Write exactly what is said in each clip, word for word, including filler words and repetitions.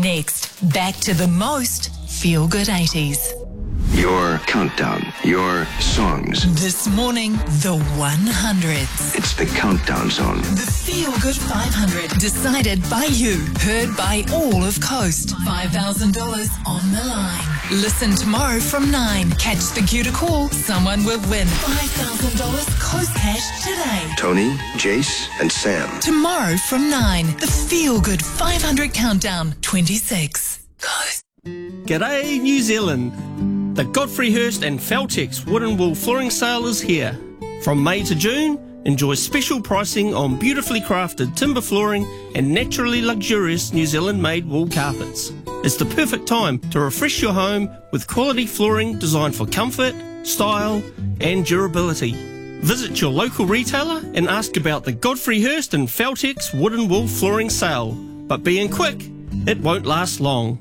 Next, back to the most feel-good eighties. Your countdown, your songs. This morning, the one hundreds. It's the countdown song. The Feel Good five hundred. Decided by you. Heard by all of Coast. five thousand dollars on the line. Listen tomorrow from nine. Catch the cue to call. Someone will win five thousand dollars Coast cash today. Tony, Jace, and Sam. Tomorrow from nine. The Feel Good five hundred Countdown twenty-six. Coast. G'day, New Zealand. The Godfrey Hirst and Feltex Wood and Wool Flooring Sale is here. From May to June, enjoy special pricing on beautifully crafted timber flooring and naturally luxurious New Zealand-made wool carpets. It's the perfect time to refresh your home with quality flooring designed for comfort, style and durability. Visit your local retailer and ask about the Godfrey Hirst and Feltex Wood and Wool Flooring Sale. But being quick, it won't last long.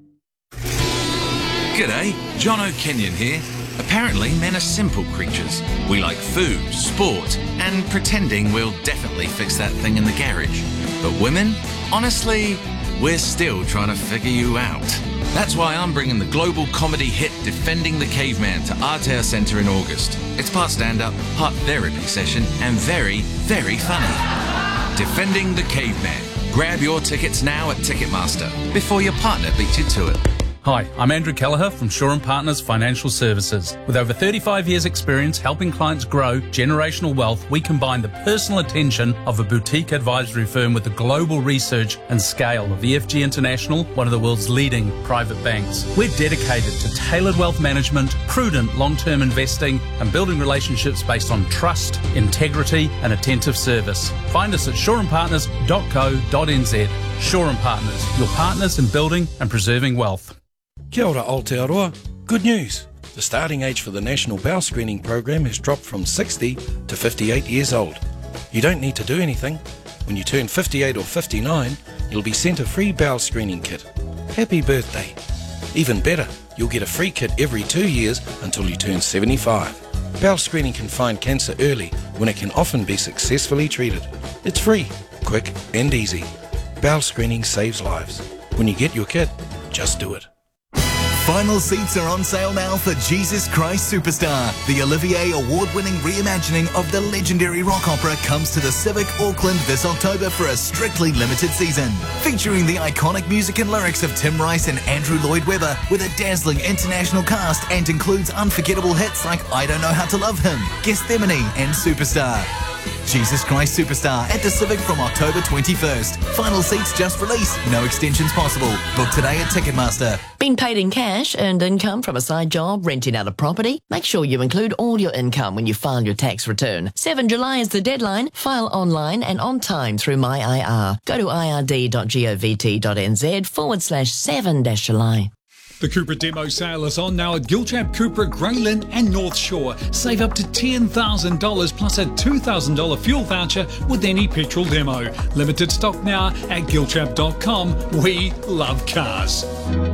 G'day, John O'Kenyon here. Apparently men are simple creatures. We like food, sport, and pretending we'll definitely fix that thing in the garage. But women, honestly, we're still trying to figure you out. That's why I'm bringing the global comedy hit Defending the Caveman to Aotea Centre in August. It's part stand-up, part therapy session, and very, very funny. Defending the Caveman. Grab your tickets now at Ticketmaster before your partner beats you to it. Hi, I'm Andrew Kelleher from Shaw and Partners Financial Services. With over thirty-five years experience helping clients grow generational wealth, we combine the personal attention of a boutique advisory firm with the global research and scale of E F G International, one of the world's leading private banks. We're dedicated to tailored wealth management, prudent long-term investing, and building relationships based on trust, integrity, and attentive service. Find us at shaw and partners dot co dot n z. Shaw and Partners, your partners in building and preserving wealth. Kia ora Aotearoa. Good news. The starting age for the National Bowel Screening Program has dropped from sixty to fifty-eight years old. You don't need to do anything. When you turn fifty-eight or fifty-nine, you'll be sent a free bowel screening kit. Happy birthday. Even better, you'll get a free kit every two years until you turn seventy-five. Bowel screening can find cancer early when it can often be successfully treated. It's free, quick and easy. Bowel screening saves lives. When you get your kit, just do it. Final seats are on sale now for Jesus Christ Superstar. The Olivier Award-winning reimagining of the legendary rock opera comes to the Civic Auckland this October for a strictly limited season. Featuring the iconic music and lyrics of Tim Rice and Andrew Lloyd Webber with a dazzling international cast and includes unforgettable hits like I Don't Know How to Love Him, Gethsemane and Superstar. Jesus Christ Superstar at the Civic from October twenty-first. Final seats just released. No extensions possible. Book today at Ticketmaster. Been paid in cash, earned income from a side job, renting out a property? Make sure you include all your income when you file your tax return. seventh of July is the deadline. File online and on time through My I R. Go to I R D dot govt dot n z forward slash seven dash July. The Cupra Demo sale is on now at Gilchap Cupra, Greyland and North Shore. Save up to ten thousand dollars plus a two thousand dollars fuel voucher with any petrol demo. Limited stock now at gilchap dot com. We love cars.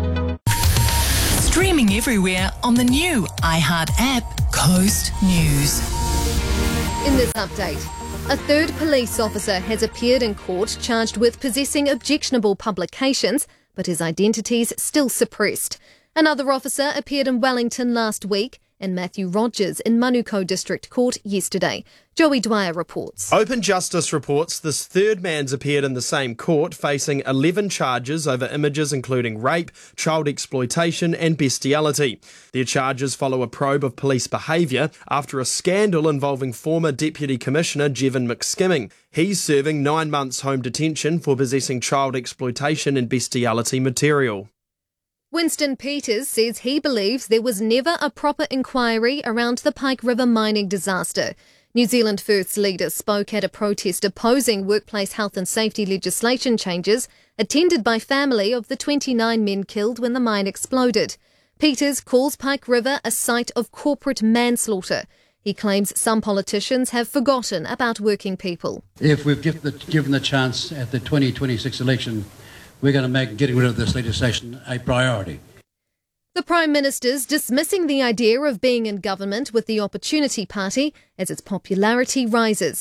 Streaming everywhere on the new iHeart app, Coast News. In this update, a third police officer has appeared in court charged with possessing objectionable publications, but his identity's still suppressed. Another officer appeared in Wellington last week and Matthew Rogers in Manukau District Court yesterday. Joey Dwyer reports. Open Justice reports this third man's appeared in the same court facing eleven charges over images including rape, child exploitation and bestiality. Their charges follow a probe of police behaviour after a scandal involving former Deputy Commissioner Jevon McSkimming. He's serving nine months home detention for possessing child exploitation and bestiality material. Winston Peters says he believes there was never a proper inquiry around the Pike River mining disaster. New Zealand First leaders spoke at a protest opposing workplace health and safety legislation changes, attended by family of the twenty-nine men killed when the mine exploded. Peters calls Pike River a site of corporate manslaughter. He claims some politicians have forgotten about working people. If we've given the, given the chance at the twenty twenty-six election, we're going to make getting rid of this legislation a priority. The Prime Minister's dismissing the idea of being in government with the Opportunity Party as its popularity rises.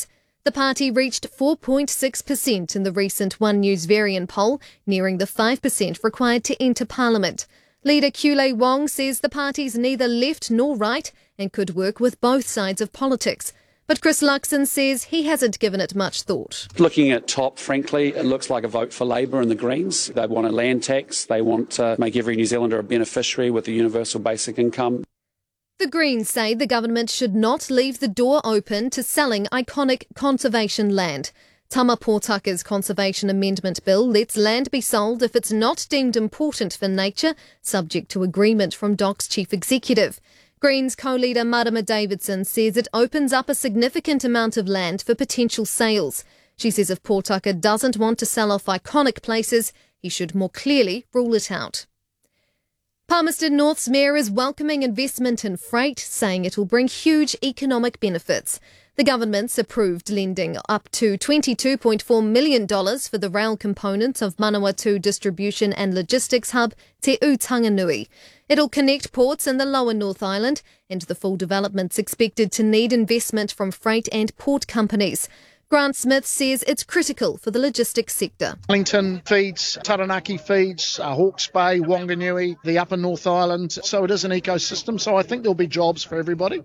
The party reached four point six percent in the recent One News Varian poll, nearing the five percent required to enter Parliament. Leader Kule Wong says the party's neither left nor right and could work with both sides of politics. But Chris Luxon says he hasn't given it much thought. Looking at top, frankly, it looks like a vote for Labour and the Greens. They want a land tax. They want to make every New Zealander a beneficiary with the universal basic income. The Greens say the government should not leave the door open to selling iconic conservation land. Tama Pōtaka's Conservation Amendment Bill lets land be sold if it's not deemed important for nature, subject to agreement from D O C's chief executive. Greens co-leader Marama Davidson says it opens up a significant amount of land for potential sales. She says if Pōtaka doesn't want to sell off iconic places, he should more clearly rule it out. Palmerston North's mayor is welcoming investment in freight, saying it will bring huge economic benefits. The government's approved lending up to twenty-two point four million dollars for the rail component of Manawatu distribution and logistics hub Te Utanganui. It'll connect ports in the lower North Island, and the full development's expected to need investment from freight and port companies. Grant Smith says it's critical for the logistics sector. Wellington feeds, Taranaki feeds, uh, Hawke's Bay, Wanganui, the upper North Island. So it is an ecosystem, so I think there'll be jobs for everybody.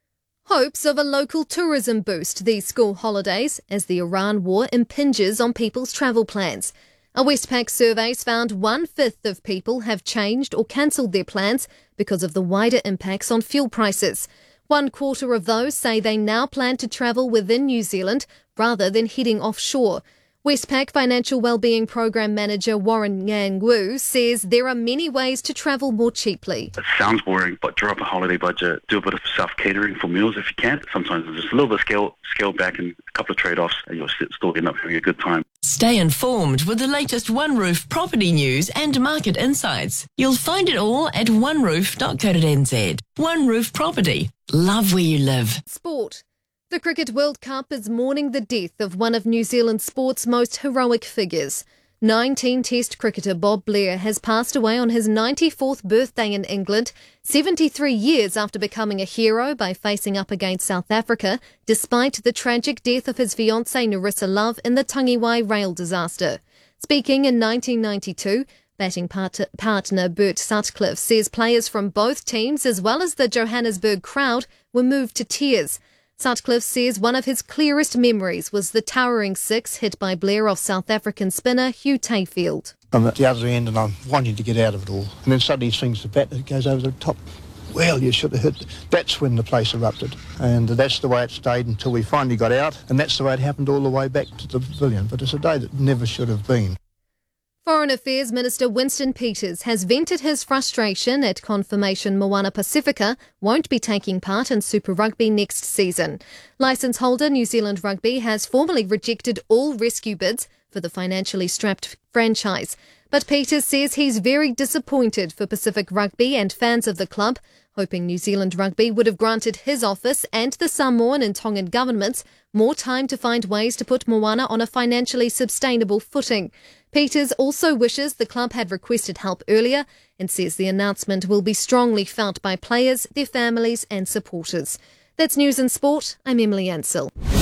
Hopes of a local tourism boost these school holidays as the Iran war impinges on people's travel plans. A Westpac survey's found one-fifth of people have changed or cancelled their plans because of the wider impacts on fuel prices. One quarter of those say they now plan to travel within New Zealand rather than heading offshore. Westpac Financial Wellbeing Program Manager Warren Yang Wu says there are many ways to travel more cheaply. It sounds boring, but draw up a holiday budget, do a bit of self-catering for meals if you can. Sometimes it's just a little bit scale, scale back and a couple of trade-offs and you'll still end up having a good time. Stay informed with the latest One Roof property news and market insights. You'll find it all at one roof dot co dot n z. One Roof Property. Love where you live. Sport. The Cricket World Cup is mourning the death of one of New Zealand sport's most heroic figures. nineteen-test cricketer Bob Blair has passed away on his ninety-fourth birthday in England, seventy-three years after becoming a hero by facing up against South Africa, despite the tragic death of his fiancée Nerissa Love in the Tangiwai rail disaster. Speaking in nineteen ninety-two, batting part- partner Bert Sutcliffe says players from both teams, as well as the Johannesburg crowd, were moved to tears. Sutcliffe says one of his clearest memories was the towering six hit by Blair off South African spinner Hugh Tayfield. I'm at the other end and I'm wanting to get out of it all. And then suddenly he swings the bat that goes over the top. Well, you should have hit. That's when the place erupted. And that's the way it stayed until we finally got out. And that's the way it happened all the way back to the pavilion. But it's a day that never should have been. Foreign Affairs Minister Winston Peters has vented his frustration at confirmation Moana Pacifica won't be taking part in Super Rugby next season. Licence holder New Zealand Rugby has formally rejected all rescue bids for the financially strapped franchise. But Peters says he's very disappointed for Pacific Rugby and fans of the club, hoping New Zealand Rugby would have granted his office and the Samoan and Tongan governments more time to find ways to put Moana on a financially sustainable footing. Peters also wishes the club had requested help earlier and says the announcement will be strongly felt by players, their families and supporters. That's News and Sport. I'm Emily Ansell.